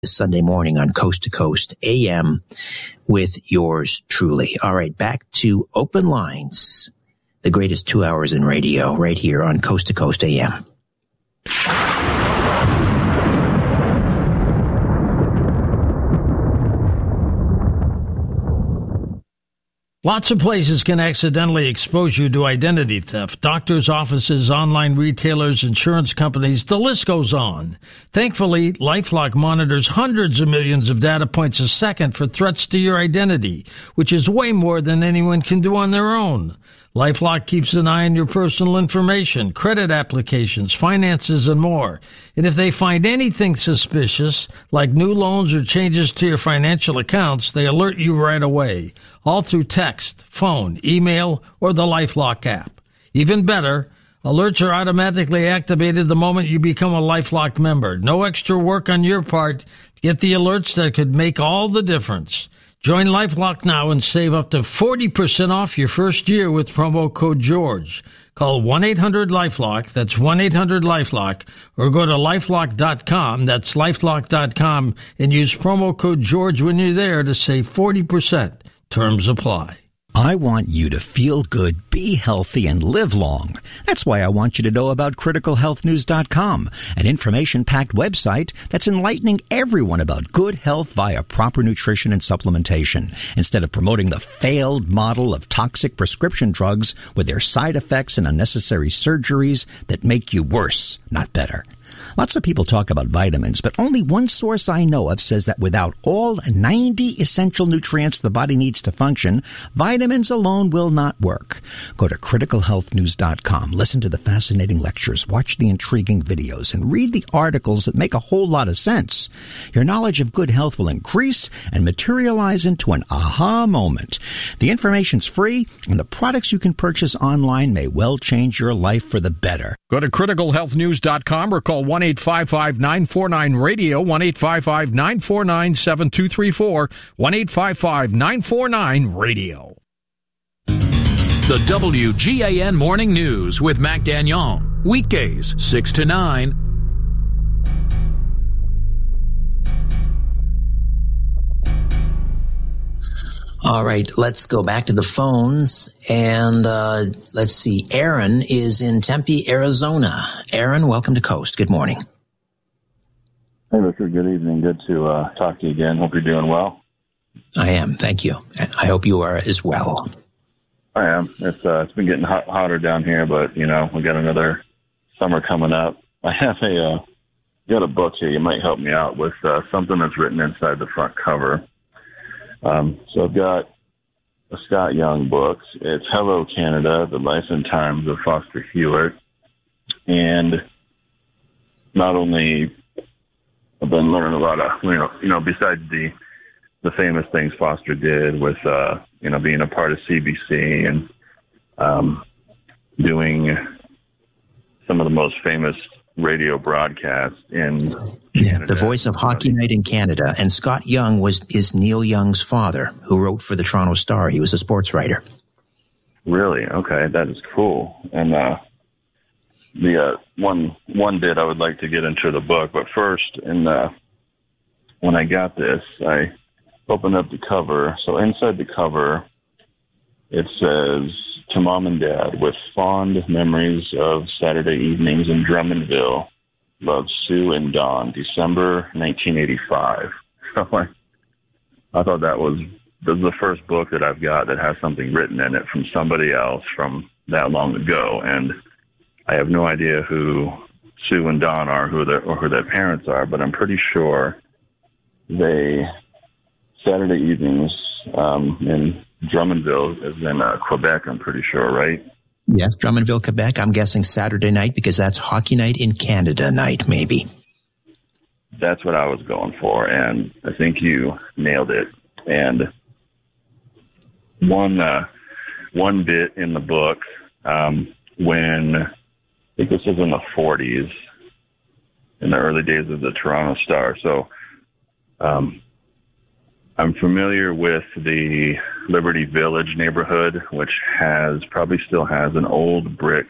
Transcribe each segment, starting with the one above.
Sunday morning on Coast to Coast AM with yours truly. All right, back to Open Lines, the greatest 2 hours in radio, right here on Coast to Coast AM. Lots of places can accidentally expose you to identity theft. Doctors' offices, online retailers, insurance companies, the list goes on. Thankfully, LifeLock monitors hundreds of millions of data points a second for threats to your identity, which is way more than anyone can do on their own. LifeLock keeps an eye on your personal information, credit applications, finances, and more. And if they find anything suspicious, like new loans or changes to your financial accounts, they alert you right away, all through text, phone, email, or the LifeLock app. Even better, alerts are automatically activated the moment you become a LifeLock member. No extra work on your part. Get the alerts that could make all the difference. Join LifeLock now and save up to 40% off your first year with promo code George. Call 1-800-LifeLock, that's 1-800-LifeLock, or go to LifeLock.com, that's LifeLock.com, and use promo code George when you're there to save 40%. Terms apply. I want you to feel good, be healthy, and live long. That's why I want you to know about CriticalHealthNews.com, an information-packed website that's enlightening everyone about good health via proper nutrition and supplementation, instead of promoting the failed model of toxic prescription drugs with their side effects and unnecessary surgeries that make you worse, not better. Lots of people talk about vitamins, but only one source I know of says that without all 90 essential nutrients the body needs to function, vitamins alone will not work. Go to CriticalHealthNews.com, listen to the fascinating lectures, watch the intriguing videos, and read the articles that make a whole lot of sense. Your knowledge of good health will increase and materialize into an aha moment. The information's free, and the products you can purchase online may well change your life for the better. Go to CriticalHealthNews.com or call 1-855-949-RADIO, 1-855-949-7234, 1-855-949-RADIO. The WGAN Morning News with Mac Dagnon. Weekdays, 6 to 9. All right, let's go back to the phones, and let's see. Aaron is in Tempe, Arizona. Aaron, welcome to Coast. Good morning. Hey, Richard. Good evening. Good to talk to you again. Hope you're doing well. I am. Thank you. I hope you are as well. I am. It's been getting hotter down here, but, you know, we got another summer coming up. I have got a book here. You might help me out with something that's written inside the front cover. So I've got a Scott Young book. It's Hello, Canada, The Life and Times of Foster Hewitt. And not only I've been learning a lot of, you know, besides the famous things Foster did with, being a part of CBC and doing some of the most famous radio broadcast in Canada. The voice of Hockey Night in Canada. And Scott Young is Neil Young's father, who wrote for the Toronto Star. He was a sports writer. Really? Okay, that is cool. And the one bit I would like to get into the book, but first, when I got this, I opened up the cover. So inside the cover, it says, "To Mom and Dad, with fond memories of Saturday evenings in Drummondville, love, Sue and Dawn, December 1985. So I thought that was the first book that I've got that has something written in it from somebody else from that long ago. And I have no idea who Sue and Dawn are, who their parents are, but I'm pretty sure Saturday evenings in Drummondville is in Quebec, I'm pretty sure, right? Yes, Drummondville, Quebec. I'm guessing Saturday night because that's Hockey Night in Canada night, maybe. That's what I was going for, and I think you nailed it. And one bit in the book, when I think this was in the 40s, in the early days of the Toronto Star. So I'm familiar with the Liberty Village neighborhood, which probably still has an old brick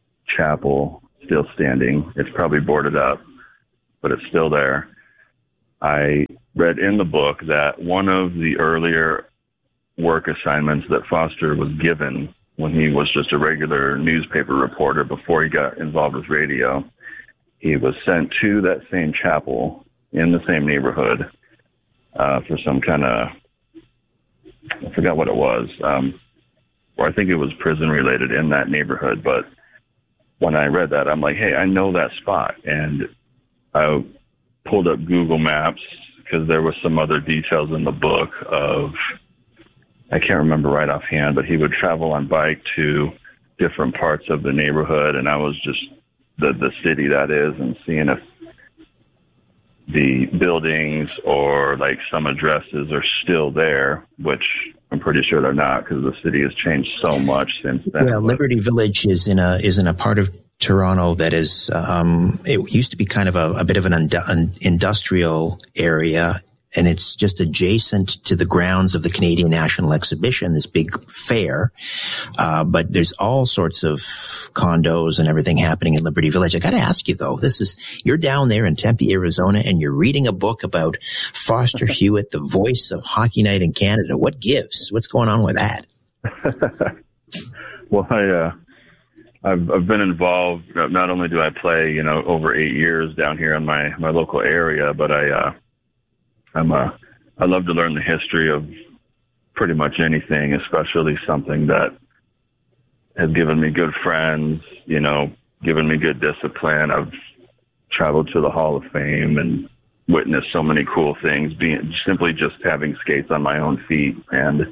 chapel still standing. It's probably boarded up, but it's still there. I read in the book that one of the earlier work assignments that Foster was given when he was just a regular newspaper reporter before he got involved with radio, he was sent to that same chapel in the same neighborhood for some kind of, I forgot what it was, or I think it was prison related in that neighborhood. But when I read that, I'm like, hey, I know that spot. And I pulled up Google Maps because there were some other details in the book of, I can't remember right offhand, but he would travel on bike to different parts of the neighborhood. And I was just the city that is, and seeing if the buildings or like some addresses are still there, which I'm pretty sure they're not because the city has changed so much since then. Well, Liberty Village is in a part of Toronto that is, it used to be kind of a bit of an industrial area, and it's just adjacent to the grounds of the Canadian National Exhibition, this big fair. But there's all sorts of condos and everything happening in Liberty Village. I got to ask you though, you're down there in Tempe, Arizona, and you're reading a book about Foster Hewitt, the voice of Hockey Night in Canada. What gives? What's going on with that? Well, I've been involved. Not only do I play, over 8 years down here in my local area, but I love to learn the history of pretty much anything, especially something that has given me good friends, given me good discipline. I've traveled to the Hall of Fame and witnessed so many cool things, simply just having skates on my own feet. And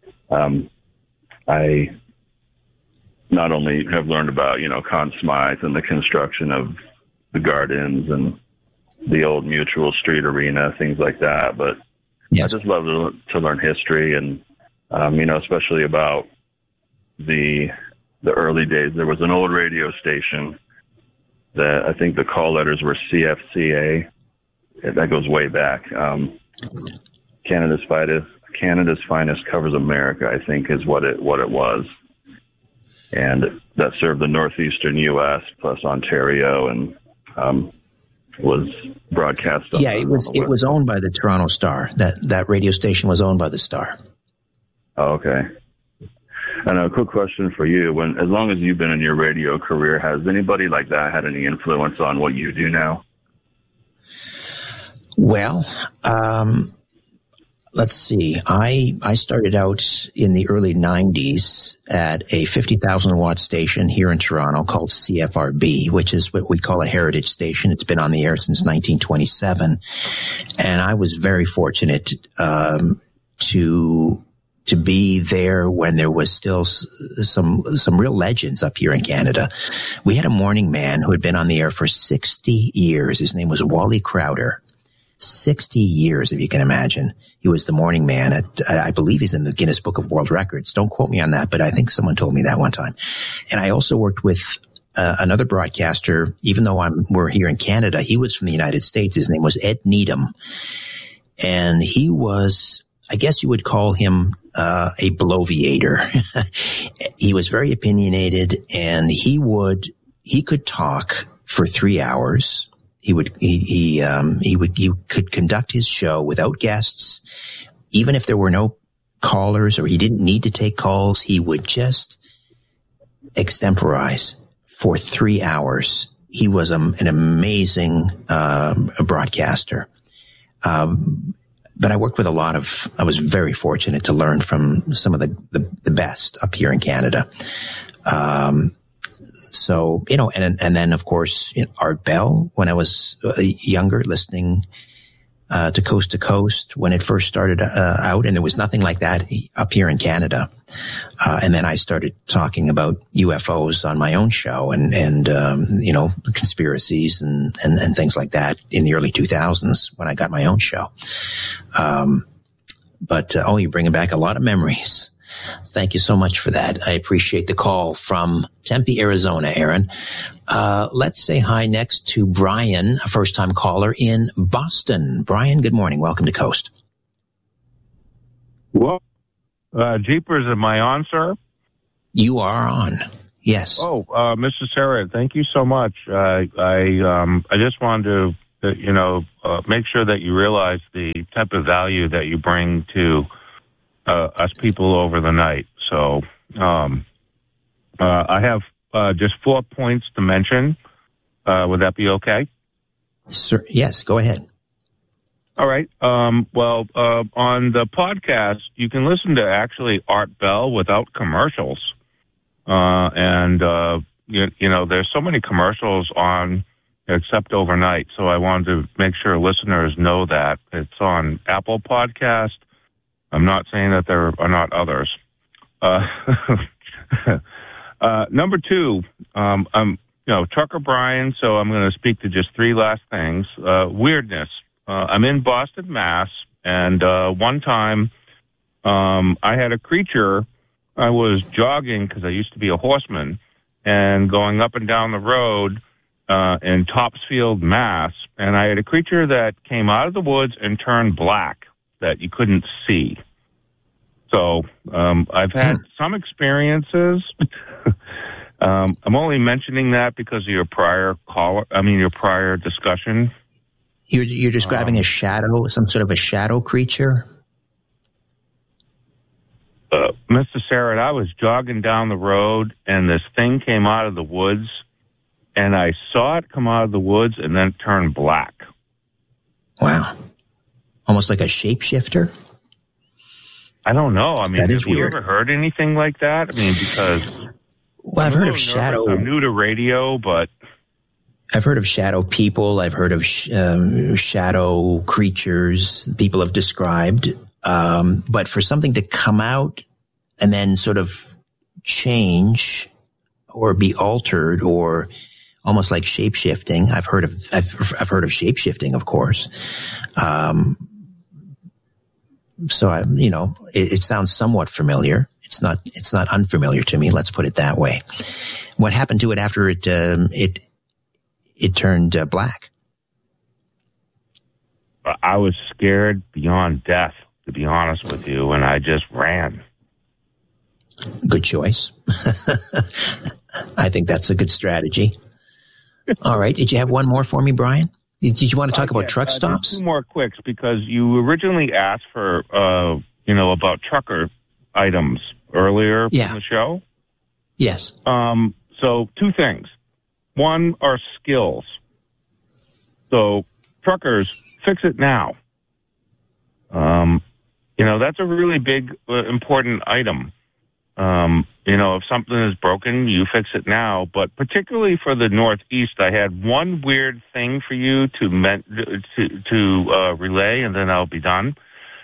I not only have learned about, Conn Smythe and the construction of the Gardens and the old Mutual Street Arena, things like that, but yes. I just love to learn history and, especially about the early days. There was an old radio station that I think the call letters were CFCA. That goes way back. Canada's Finest Covers America, I think, is what it was. And that served the northeastern U.S. plus Ontario, and was broadcast. It was owned by the Toronto Star. That radio station was owned by the Star. Oh, okay. And a quick question for you: as long as you've been in your radio career, has anybody like that had any influence on what you do now? Well, let's see. I started out in the early 90s at a 50,000 watt station here in Toronto called CFRB, which is what we call a heritage station. It's been on the air since 1927. And I was very fortunate to be there when there was still some real legends up here in Canada. We had a morning man who had been on the air for 60 years. His name was Wally Crowder. 60 years, if you can imagine. He was the morning man I believe he's in the Guinness Book of World Records. Don't quote me on that, but I think someone told me that one time. And I also worked with another broadcaster, even though we're here in Canada. He was from the United States. His name was Ed Needham. And he was, I guess you would call him a bloviator. He was very opinionated, and he could talk for 3 hours. He could conduct his show without guests. Even if there were no callers or he didn't need to take calls, he would just extemporize for 3 hours. He was an amazing broadcaster. But I worked with I was very fortunate to learn from some of the best up here in Canada. So, and then of course, Art Bell, when I was younger, listening to Coast when it first started out, and there was nothing like that up here in Canada. And then I started talking about UFOs on my own show and conspiracies and things like that in the early 2000s when I got my own show. But you're bringing back a lot of memories. Thank you so much for that. I appreciate the call from Tempe, Arizona, Aaron. Let's say hi next to Brian, a first-time caller in Boston. Brian, good morning. Welcome to Coast. Well, Jeepers, am I on, sir? You are on. Yes. Oh, Mrs. Sarah, thank you so much. I just wanted to make sure that you realize the type of value that you bring to us people over the night. So I have just 4 points to mention. Would that be okay? Sir, yes, go ahead. All right. On the podcast, you can listen to actually Art Bell without commercials. There's so many commercials on except overnight. So I wanted to make sure listeners know that. It's on Apple Podcast. I'm not saying that there are not others. Number 2, I'm Trucker Brian, so I'm going to speak to just 3 last things. Weirdness. I'm in Boston, Mass, and one time I had a creature. I was jogging because I used to be a horseman, and going up and down the road in Topsfield, Mass, and I had a creature that came out of the woods and turned black that you couldn't see. So I've had some experiences. I'm only mentioning that because of your prior discussion. You're describing a shadow, some sort of a shadow creature? Mr. Sarrett, I was jogging down the road, and this thing came out of the woods, and I saw it come out of the woods and then turn black. Wow. Almost like a shapeshifter? I don't know. I mean, that is have you weird. ever heard anything like that? I mean, because... Well, I've heard of shadow... I'm new to radio, but... I've heard of shadow people. I've heard of shadow creatures people have described. But for something to come out and then sort of change or be altered or almost like shape-shifting, I've heard of shape-shifting, of course. So it sounds somewhat familiar. It's not unfamiliar to me. Let's put it that way. What happened to it after it turned black? I was scared beyond death, to be honest with you, and I just ran. Good choice. I think that's a good strategy. All right. Did you have one more for me, Brian? Did you want to talk about truck stops? Just 2 more quicks, because you originally asked for, about trucker items earlier in the show. Yes. So 2 things. One are skills. So truckers, fix it now. That's a really big, important item. If something is broken, you fix it now. But particularly for the Northeast, I had one weird thing for you to relay, and then I'll be done.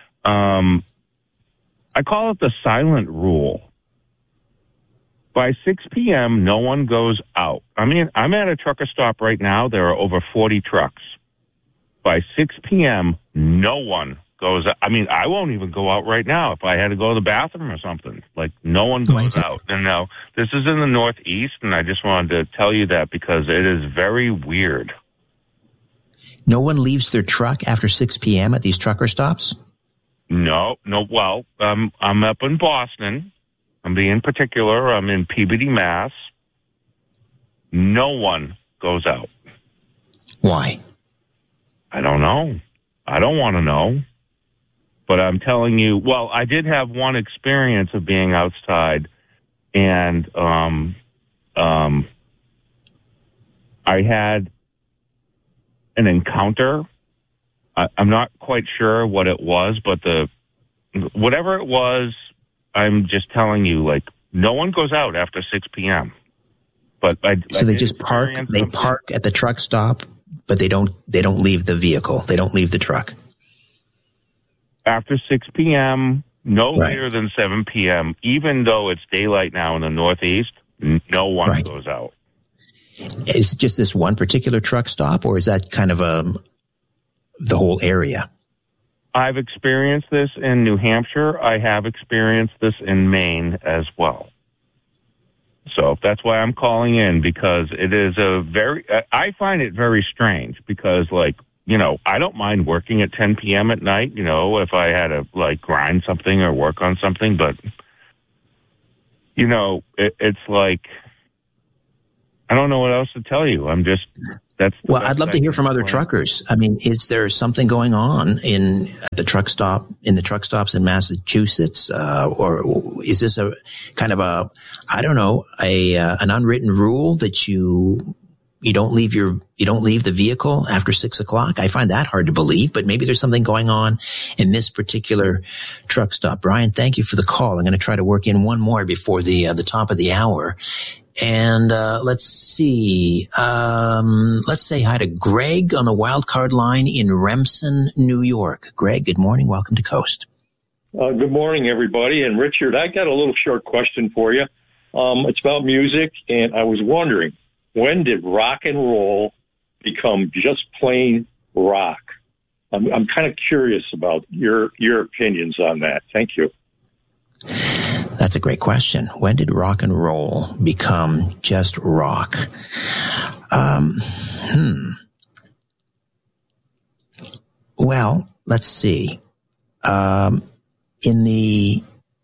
I call it the silent rule. By 6 p.m., no one goes out. I mean, I'm at a trucker stop right now. There are over 40 trucks. By 6 p.m., no one goes out. I mean, I won't even go out right now if I had to go to the bathroom or something. Like, no one goes out. And now, this is in the Northeast, and I just wanted to tell you that because it is very weird. No one leaves their truck after 6 p.m. at these trucker stops? No. Well, I'm up in Boston. I'm being particular. I'm in Peabody, Mass. No one goes out. Why? I don't know. I don't want to know. But I'm telling you, well, I did have one experience of being outside, and I had an encounter. I'm not quite sure what it was, but whatever it was, I'm just telling you, like, no one goes out after 6 p.m. But so they just park. They park at the truck stop, but they don't leave the vehicle. They don't leave the truck. After 6 p.m., no later than 7 p.m., even though it's daylight now in the Northeast, no one goes out. Is it just this one particular truck stop, or is that kind of the whole area? I've experienced this in New Hampshire. I have experienced this in Maine as well. So that's why I'm calling in, because it is I find it very strange because, like, I don't mind working at 10 p.m. at night, if I had to, like, grind something or work on something. But, it's like, I don't know what else to tell you. I'm just Well, I'd love to hear from other truckers. I mean, is there something going on in the truck stops in Massachusetts, or is this a kind of an unwritten rule that you don't leave the vehicle after 6 o'clock? I find that hard to believe, but maybe there's something going on in this particular truck stop. Brian, thank you for the call. I'm going to try to work in one more before the top of the hour. And let's see. Let's say hi to Greg on the wildcard line in Remsen, New York. Greg, good morning. Welcome to Coast. Good morning, everybody. And Richard, I got a little short question for you. It's about music, and I was wondering, when did rock and roll become just plain rock? I'm kind of curious about your opinions on that. Thank you. That's a great question. When did rock and roll become just rock? Well, let's see. In the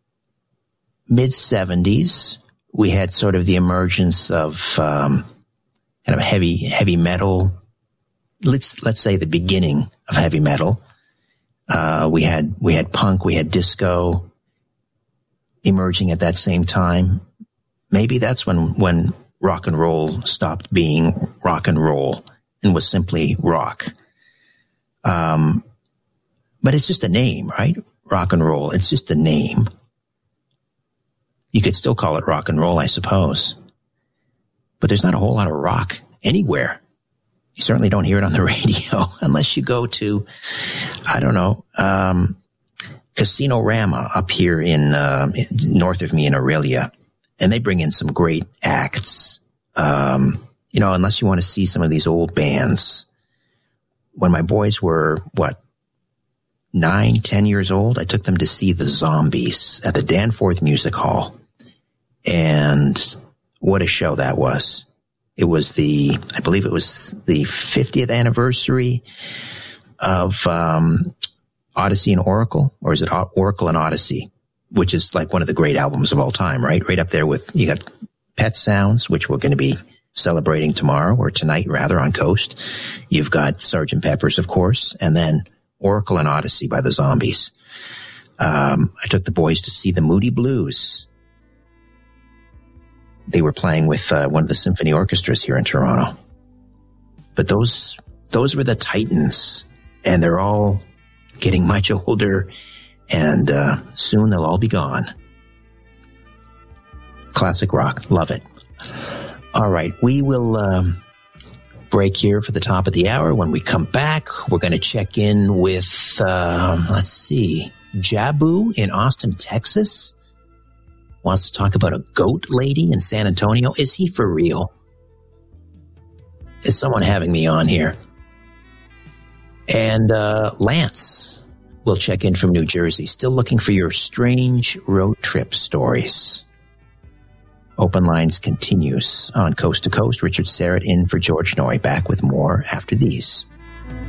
mid-'70s, we had sort of the emergence of kind of heavy metal. Let's say the beginning of heavy metal. We had punk, we had disco emerging at that same time. Maybe that's when rock and roll stopped being rock and roll and was simply rock. But it's just a name, right? Rock and roll. It's just a name. You could still call it rock and roll, I suppose. But there's not a whole lot of rock anywhere. You certainly don't hear it on the radio unless you go to, I don't know, Casino Rama up here in north of me in Aurelia, and they bring in some great acts. Unless you want to see some of these old bands. When my boys were 9, 10 years old, I took them to see the Zombies at the Danforth Music Hall, and what a show that was! It was I believe it was the 50th anniversary of Odyssey and Oracle, or is it Oracle and Odyssey, which is like one of the great albums of all time, right? Right up there with, you got Pet Sounds, which we're going to be celebrating tomorrow, or tonight rather, on Coast. You've got Sgt. Pepper's, of course, and then Oracle and Odyssey by the Zombies. I took the boys to see the Moody Blues. They were playing with one of the symphony orchestras here in Toronto. But those were the Titans, and they're all getting much older, and soon they'll all be gone. Classic rock. Love it. All right, we will break here for the top of the hour. When we come back, we're going to check in with, let's see, Jabu in Austin, Texas. Wants to talk about a goat lady in San Antonio. Is he for real? Is someone having me on here? And Lance will check in from New Jersey. Still looking for your strange road trip stories. Open Lines continues on Coast to Coast. Richard Serrett in for George Nooy. Back with more after these.